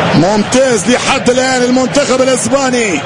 ممتاز لحد الآن المنتخب الإسباني.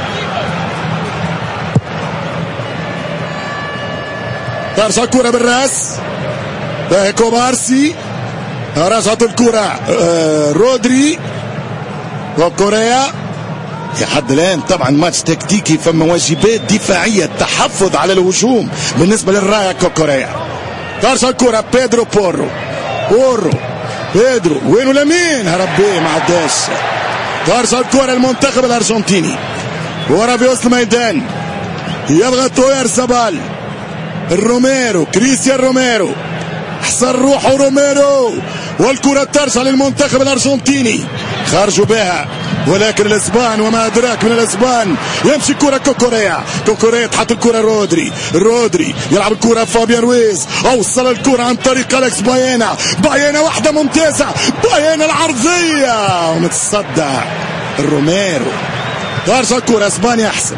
ترجع الكرة بالراس، باهيكو بارسي، رجعت الكرة رودري وكوريا. لحد الآن طبعا ماتش تكتيكي، فما واجبات دفاعية، التحفظ على الهجوم بالنسبة للراية كوريا. ترجع الكرة بيدرو بورو بيدرو، وينو لمين؟ هربيه ما عداش. ترجع الكرة المنتخب الأرجنتيني، ورا في وسط الميدان يضغط اويارزابال، الروميرو، كريستيان روميرو، حصل روحه روميرو، والكرة ترجع للمنتخب الأرجنتيني. خرجوا بها ولكن الاسبان وما ادراك من الاسبان. يمشي كرة كوكوريا تحط الكرة رودري يلعب الكرة فابيان رويز، اوصل الكرة عن طريق اليكس باينا واحدة ممتازة، باينا العرضية ومتصدى الروميرو. ترجع الكرة اسبانيا احسن.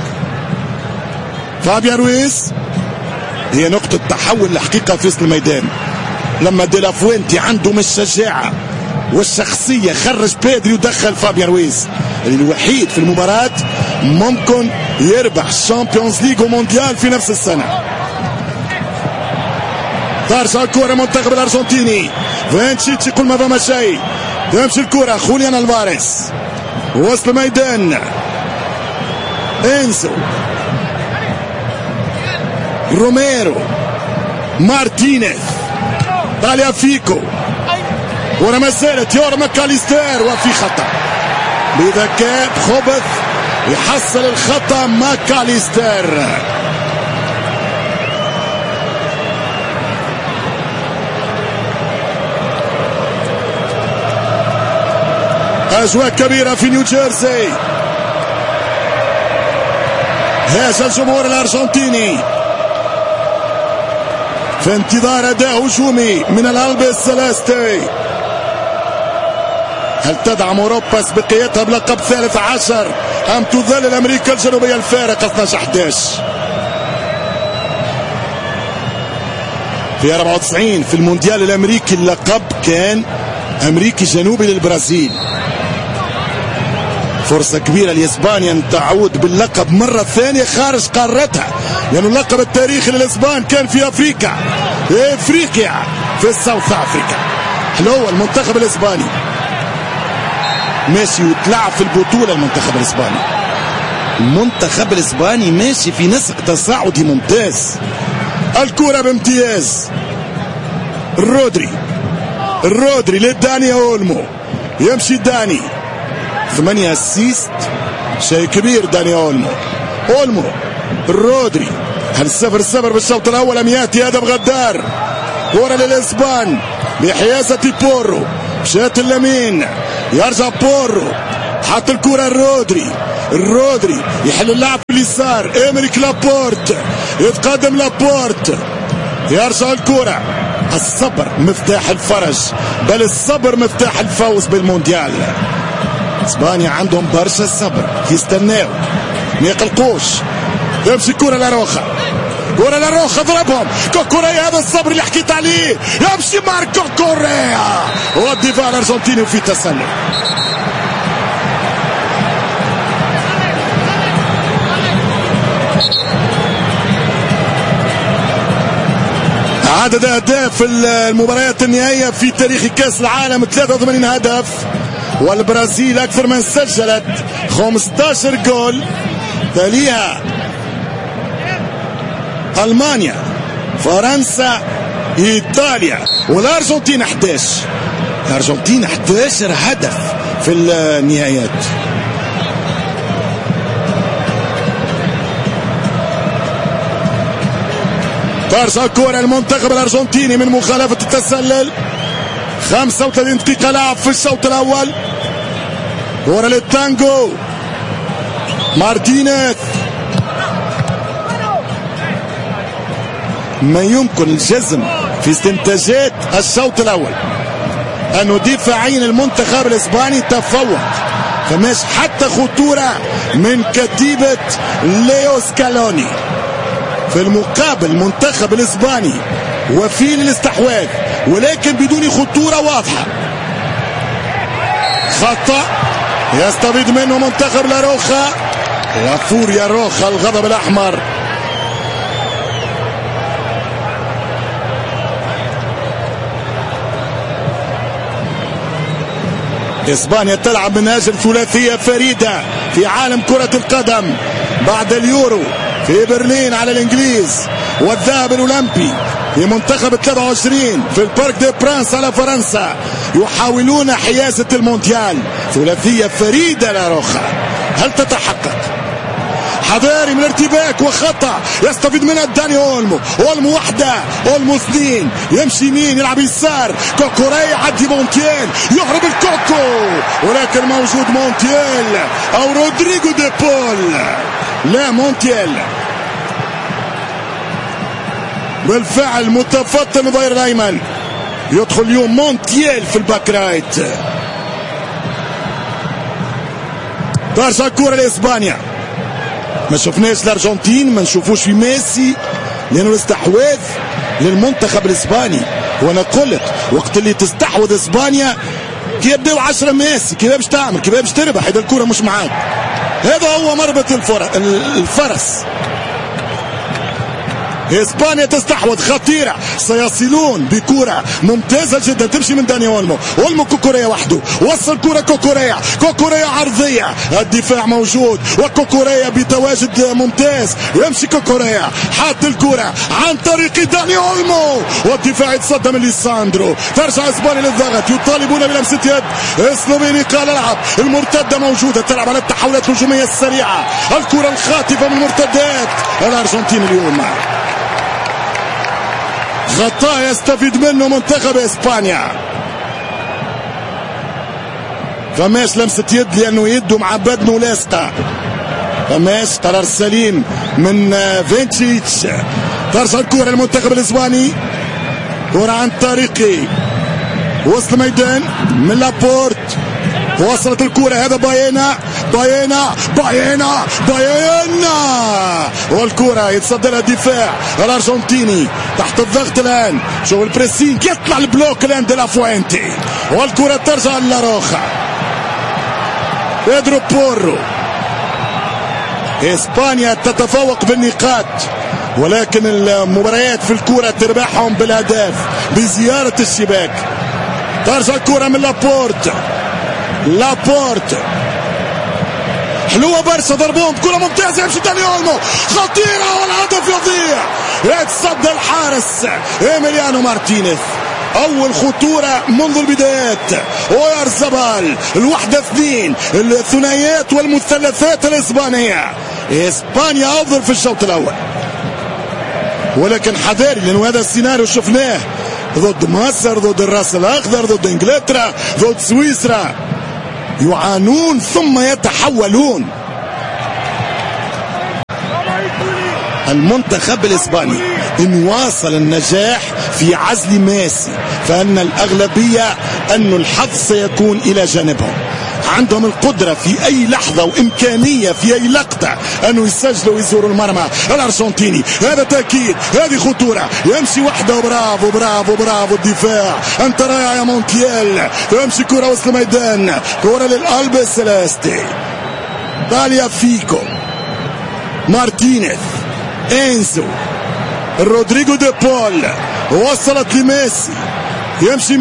فابيان رويز هي نقطة تحول الحقيقة في وسط الميدان، لما ديلافوينتي عنده من الشجاعة والشخصية خرج بيدري ودخل فابيان رويز الوحيد في المباراة ممكن يربح الشامبيونز ليج ومونديال في نفس السنة. ترجع الكرة منتخب الأرجنتيني، فانتشيتش يقول ما فما شيء، تمشي الكرة خوليان الفاريز وسط الميدان، انزو روميرو مارتينيز طالع فيكو، ورا ما زالت يورا ماكاليستر وفي خطأ بذكاء خبث يحصل الخطأ ماكاليستر. أجواء كبيرة في نيوجيرسي، هذا الجمهور الأرجنتيني في انتظار أداء هجومي من الألبس سيليستي. هل تدعم أوروبا سبقيتها بلقب 13 أم تظلل أمريكا الجنوبية الفارق 12-11؟ في 94 في المونديال الأمريكي اللقب كان أمريكي جنوبي للبرازيل. فرصة كبيرة لإسبانيا أن تعود باللقب مرة ثانية خارج قارتها، لأن اللقب التاريخي للإسبان كان في أفريقيا في الساوث أفريكا. حلو المنتخب الإسباني ماشي وتلعب في البطولة. المنتخب الإسباني ماشي في نسق تصاعدي ممتاز. الكرة بامتياز، رودري لداني أولمو، يمشي داني 8 اسيست، شيء كبير. داني أولمو رودري، هل 0-0 بالشوط الأول أم يأتي هدف غدار؟ كرة للإسبان بحيازة بورو، مشات اليمين يرجع بورو، حط الكرة رودري يحل اللعب في اليسار، إيمريك لابورت يتقدم لابورت، يرجع الكرة. الصبر مفتاح الفرج، بل الصبر مفتاح الفوز بالمونديال. اسبانيا عندهم برشا الصبر، يستناو ما يقلقوش. تمشي كرة لاروخا ضربهم كوريا، هذا الصبر اللي حكيت عليه. يمشي ماركو كوريا والدفاع الارجنتيني في تسلل. عدد اهداف المباريات النهائية في تاريخ كأس العالم 83 هدف، والبرازيل اكثر من سجلت 15 جول، تليها ألمانيا، فرنسا، إيطاليا، والأرجنتين 11. الأرجنتين 11 هدف في النهايات. ترجع الكرة المنتخب الأرجنتيني من مخالفة التسلل. 35 دقيقة لعب في الشوط الأول. كرة للتانجو مارتينيز، ما يمكن الجزم في استنتاجات الشوط الأول أنه دفاعيا المنتخب الإسباني تفوق، فماش حتى خطورة من كتيبة ليو سكالوني. في المقابل المنتخب الإسباني وفي الاستحواذ ولكن بدون خطورة واضحة. خطأ يستفيد منه منتخب لاروخا. وفوريا روخا الغضب الأحمر. إسبانيا تلعب من أجل ثلاثية فريدة في عالم كرة القدم بعد اليورو في برلين على الإنجليز والذهب الأولمبي في منتخب 23 في البارك دي برانس على فرنسا. يحاولون حيازة المونديال. ثلاثية فريدة لاروخا، هل تتحقق؟ حذاري من ارتباك وخطأ يستفيد منها داني اولمو. اولمو واحدة، اولمو اثنين، يمشي يمين يلعب يسار، كوكوريا يعدي مونتيال، يهرب الكوكو ولكن موجود مونتيال او رودريغو دي بول. لا، مونتيال بالفعل متفطن الظهير الايمن. يدخل اليوم مونتيال في الباك رايت. ترجع الكرة لاسبانيا. ما شفناش الارجنتين، ما نشوفوش في ميسي، لانه الاستحواذ للمنتخب الاسباني. وانا قلت وقت اللي تستحوذ اسبانيا كي يبداو 10 ميسي، كيف باش تعمل، كيف باش تربح اذا الكرة مش معاك. هذا هو مربط الفرس. اسبانيا تستحوذ خطيرة، سيصلون بكرة ممتازة جدا تمشي من داني اولمو. اولمو كوكوريا وحده، وصل كرة كوكوريا عرضية، الدفاع موجود وكوكوريا بتواجد ممتاز. يمشي كوكوريا حاط الكرة عن طريق داني اولمو والدفاع يتصدى من ليساندرو. ترجع اسبانيا للضغط، يطالبون بلمسة يد. سلوفيني قال العب. المرتدة موجودة، تلعب على التحولات الهجومية السريعة. الكرة الخاطفة من المرتدات. الارجنتين اليوم خطأ يستفيد منه منتخب اسبانيا. فماش لمسة يد لانه يده مع بدنه لاصقة. فماش قرار سليم من فينتشيتش. ترجع الكرة للمنتخب الاسباني. كرة عن طريقي وسط الميدان من لابورت. وصلت الكرة، هذا باينا والكرة يتصدى لها الدفاع الارجنتيني تحت الضغط الان. شوف البريسينج، يطلع البلوك الان دي لافوينتي والكرة ترجع لاروخا. بيدرو بورو. اسبانيا تتفوق بالنقاط، ولكن المباريات في الكرة تربحهم بالاهداف بزيارة الشباك. ترجع الكرة من لابورت حلوة برشا، ضربوهم كرة ممتازة. يمشي داني اولمو، خطيرة والهدف يضيع. يتصدى الحارس إيميليانو مارتينيز. أول خطورة منذ البدايات. ويرزبال الوحدة اثنين، الثنائيات والمثلثات الإسبانية. إسبانيا أفضل في الشوط الأول، ولكن حذاري لأنه هذا السيناريو شفناه ضد مصر، ضد الراس الأخضر، ضد إنجلترا، ضد سويسرا. يعانون ثم يتحولون. المنتخب الإسباني إن واصل النجاح في عزل ميسي فإن الأغلبية أن الحظ سيكون إلى جانبهم. عندهم القدرة في أي لحظة وإمكانية في أي لقطة أنه يسجلوا ويزوروا المرمى. الأرجنتيني هذا تأكيد، هذه خطورة. يمشي وحده وبرافو برافو برافو الدفاع. أنت رائع يا مونتيال. يمشي كرة وسط الميدان، كرة للقلب سيليستي. داليا فيكو، مارتينيز، إنزو، رودريغو دي بول. وصلت لميسي، يمشي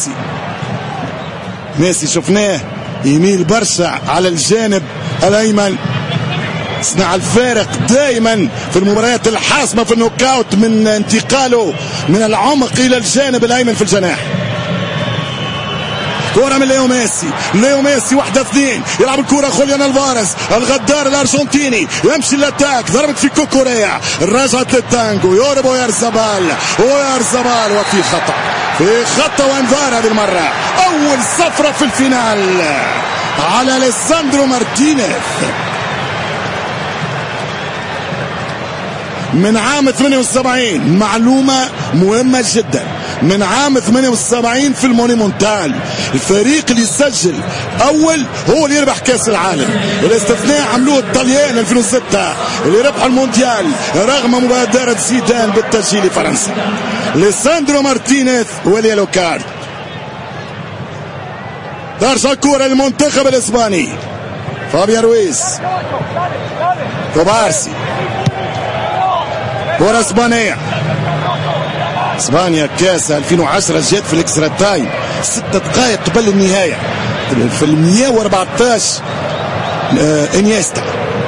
ميسي شفناه يميل برشا على الجانب الايمن. صنع الفارق دائما في المباريات الحاسمه في النوكاوت من انتقاله من العمق الى الجانب الايمن في الجناح. كرة من ليو ميسي واحدة اثنين، يلعب الكرة خوليان الفاريز الغدار الارجنتيني. يمشي الاتاك، ضربت في كوكوريا، رجعت للتانجو، يورب ويرزبال وفي خطأ وانذار هذه المرة. أول صفرة في الفينال على ليساندرو مارتينيز. من عام 78 معلومة مهمة جدا، من عام 78 في المونيمونتال الفريق اللي يسجل أول هو اللي يربح كأس العالم. الاستثناء عملوه الطليان 2006 اللي ربحوا المونديال رغم مبادرة زيدان بالتسجيل لفرنسا. ليساندرو مارتينيز واليلو كارد. ترجع الكرة للمنتخب الاسباني. فابيان رويز، كوبارسي، كرة اسبانية. اسبانيا كاس 2010 جات في الاكسترا تايم 6 دقائق قبل النهاية في 114. انيستا،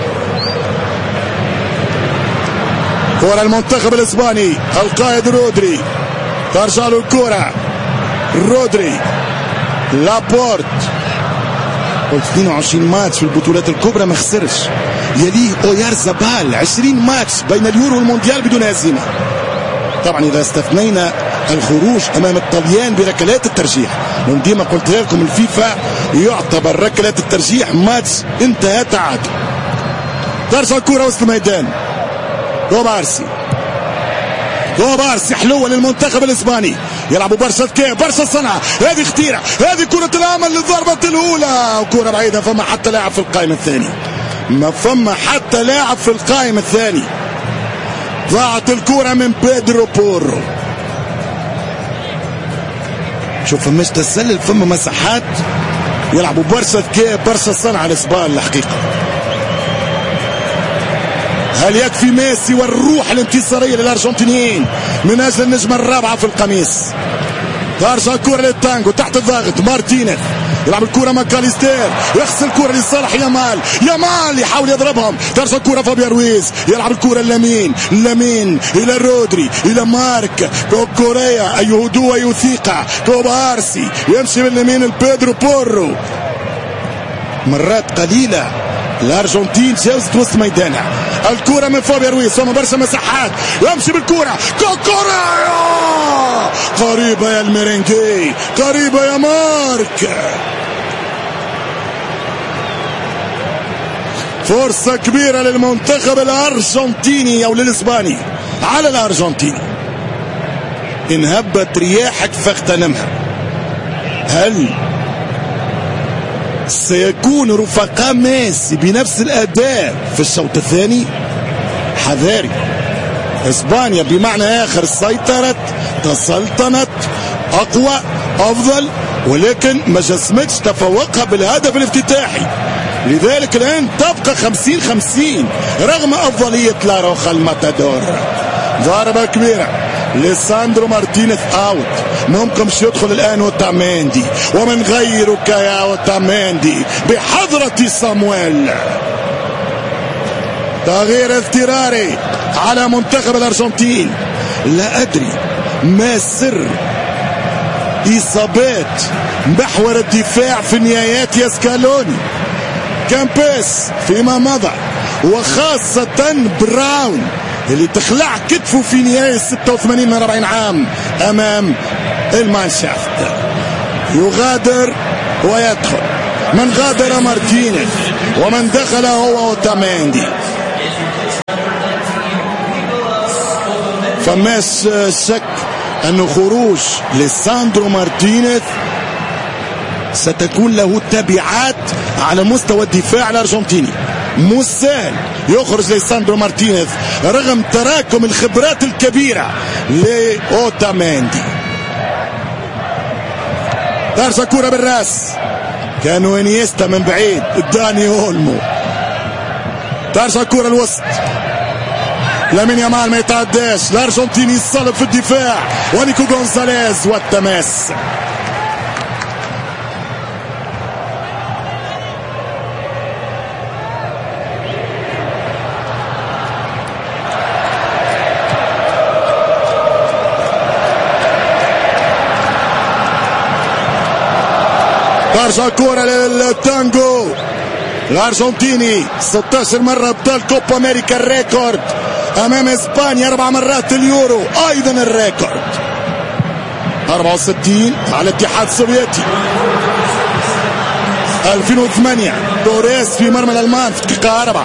كرة المنتخب الاسباني. القائد رودري، ترجع له الكرة. رودري، لابورت. قلت 22 ماتش في البطولات الكبرى ما خسرش. يليه اويارزابال 20 ماتش بين اليورو والمونديال بدون هزيمة. طبعا اذا استثنينا الخروج امام الطليان بركلات الترجيح، من ديما قلت لكم الفيفا يعتبر ركلات الترجيح ماتش انتهى تعادل. ترجع الكرة وسط الميدان. كوبارسي، كوبارسي حلوة للمنتخب الاسباني. يلعبوا برشا ذكاء، برشا صنعة. هذه خطيرة، هذه كرة الأمل للضربة الأولى، وكرة بعيدة. فما حتى لاعب في القائم الثاني، ما فما حتى لاعب في القائم الثاني. ضاعت الكرة من بيدرو بورو. شوف فماش تسلل، فما مساحات. يلعبوا برشا ذكاء، برشا صنعة الاسبان الحقيقة. هل يكفي ميسي والروح الانتصارية للأرجنتينيين من أجل النجمة الرابعة في القميص؟ ترجع الكرة للتانجو تحت الضغط. مارتينيز يلعب الكرة ماكاليستير، يغسل الكرة لصالح يامال. يامال يحاول يضربهم. ترجع الكرة فابيان رويز، يلعب الكرة لامين. لامين إلى رودري، إلى مارك كوريا. أي هدوء أي ثقة. كوبارسي يمشي باليمين البيدرو بورو. مرات قليلة الأرجنتين جاوزت وسط ميدانها. الكرة من فابيان رويز، فما برشا مساحات. يمشي بالكرة. كوكوريا قريبة يا الميرينجي، قريبة يا مارك. فرصة كبيرة للمنتخب الأرجنتيني أو للإسباني على الأرجنتيني. إن هبت رياحك فاغتنمها. هل سيكون رفقاء ميسي بنفس الأداء في الشوط الثاني؟ حذاري. إسبانيا بمعنى آخر سيطرت، تسلطنت، أقوى، أفضل، ولكن ما جسمتش تفوقها بالهدف الافتتاحي. لذلك الآن تبقى 50-50 رغم أفضلية لاروخا الماتادور. ضربة كبيرة. ليساندرو مارتينيز اوت. ممكن مش يدخل الان اوتاميندي، ومن غيرك يا اوتاميندي بحضرة صامويل. تغيير اضطراري على منتخب الارجنتين. لا ادري ما سر اصابات محور الدفاع في نهايات يا سكالوني. كامبيس فيما مضى، وخاصة براون اللي تخلع كتفه في نهاية 86 من 40 عام أمام المانشافت. يغادر ويدخل. من غادر مارتينيز ومن دخل هو اوتاميندي. فماش شك أنه خروج ليساندرو مارتينيز ستكون له تبعات على مستوى الدفاع الأرجنتيني. مو سهل يخرج ليساندرو مارتينيز رغم تراكم الخبرات الكبيرة لأوتاميندي. ترجع كرة بالراس. كانوا انيستا من بعيد. داني اولمو. ترجع كرة الوسط. لامين يامال ما يتعداش. الارجنتيني يصلب في الدفاع، ونيكو غونزاليز والتماس. ترجع الكرة للتانجو. الارجنتيني 16 مرة ابطال كوبا امريكا الريكورد امام اسبانيا 4 مرات اليورو ايضا الريكورد. 64 على الاتحاد السوفيتي. 2008 توريس في مرمى الالمان في دقيقة 4.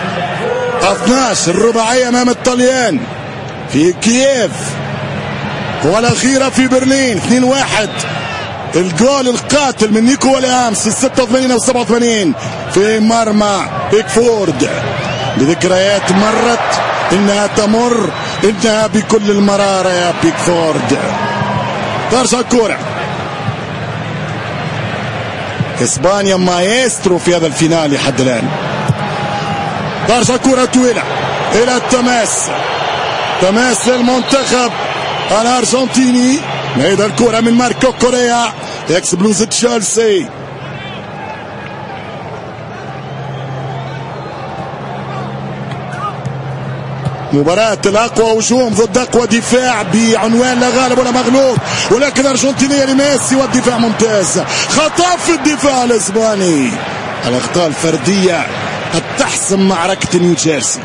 12 الرباعية امام الطليان في كييف، والاخيرة في برلين 2-1. الجول القاتل من نيكو ويليامز في 86 او 87 في مرمى بيكفورد. بذكريات مرت، انها تمر، انها بكل المرارة يا بيكفورد. ترجع الكرة. اسبانيا مايسترو في هذا الفينال لحد الان. برشا كرة طويلة الى تماس للمنتخب الارجنتيني. هيدا الكرة من ماركو كوريا اكس بلوز تشيلسي. مباراة الأقوى هجوم ضد أقوى دفاع بعنوان لا غالب ولا مغلوب، ولكن أرجنتينية لميسي والدفاع ممتاز. خطأ في الدفاع الإسباني، الأخطاء الفردية قد تحسم معركة نيوجيرسي.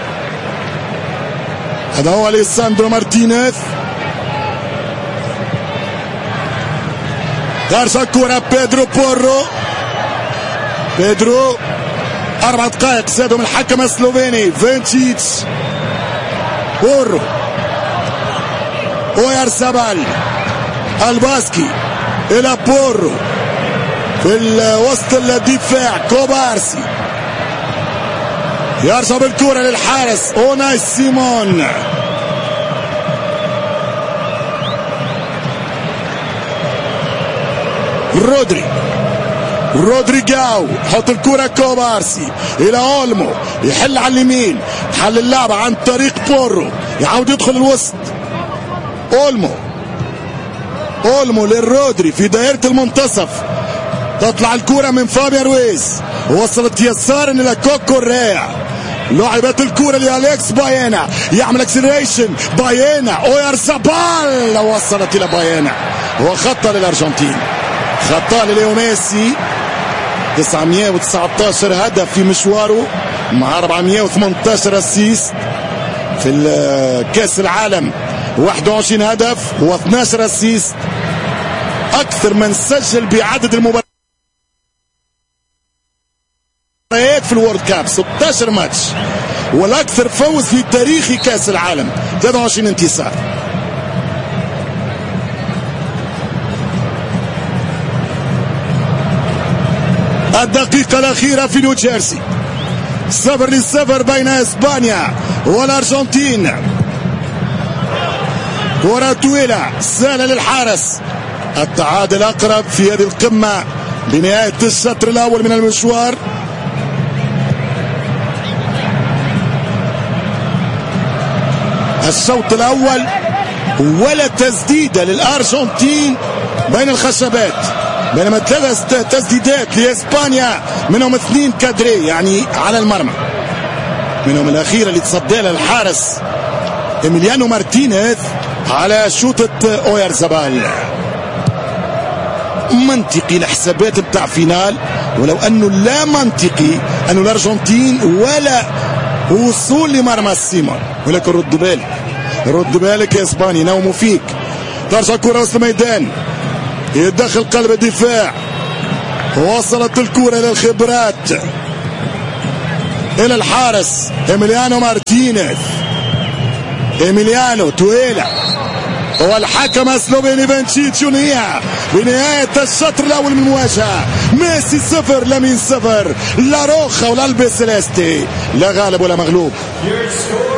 هذا هو أليساندرو مارتينيز. غارسة كرة بيدرو بورو. 4 دقائق زادهم الحكم السلوفيني فينتشيتش. بورو اويارزابال الباسكي الى بورو في وسط الدفاع. كوبارسي يرجع بالكرة للحارس اوناي سيمون. رودريجاو حط الكرة كوبارسي الى اولمو، يحل على اليمين، حل اللعبة عن طريق بورو، يعاود يدخل الوسط. اولمو للرودري في دائرة المنتصف، تطلع الكرة من فابيان رويز، وصلت يسارا الى كوكو ريا. لعبت الكرة لأليكس باينا، يعمل اكسلريشن باينا. اويارزابال وصلت الى باينا، وخطأ للارجنتين، خطأ لليو ميسي. 919 هدف في مشواره مع 418 اسيست في كاس العالم. 21 هدف و12 اسيست، اكثر من سجل بعدد المباريات في الورد كاب 16 ماتش، والاكثر فوز في تاريخ كاس العالم 23 انتصار. الدقيقة الأخيرة في نيوجيرسي، 0-0 بين إسبانيا والأرجنتين. كرة طويلة سهلة للحارس. التعادل أقرب في هذه القمة بنهاية الشطر الأول من المشوار. الشوط الأول ولا تسديدة للأرجنتين بين الخشبات، بينما 3 تسديدات لإسبانيا، منهم 2 كادري يعني على المرمى، منهم الأخيرة اللي تصدى لها الحارس إيميليانو مارتينيز على شوطة اويارزابال. منطقي الحسابات بتاع فينال، ولو أنه لا منطقي أنه الأرجنتين ولا وصول لمرمى سيمون. ولكن رد بالك يا إسبانيا، نوموا فيك. ترجع كرة وسط الميدان، يدخل قلب الدفاع، وصلت الكرة إلى الخبرات، إلى الحارس إيميليانو مارتينيز. إيميليانو تويلا، والحكم السلوفيني فينتشيتش ينهيها بنهاية الشطر الأول من المواجهة. ميسي 0 لامين 0، لا روخا ولا البي سيليستي، لا غالب ولا مغلوب.